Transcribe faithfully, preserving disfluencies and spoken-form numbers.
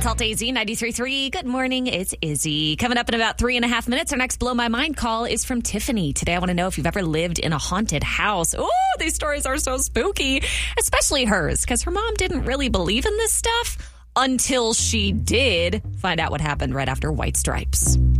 It's Alt A Z ninety-three point three. Good morning. It's Izzy. Coming up in about three and a half minutes, our next Blow My Mind call is from Tiffany. Today, I want to know if you've ever lived in a haunted house. Oh, these stories are so spooky, especially hers, because her mom didn't really believe in this stuff until she did. Find out what happened right after White Stripes.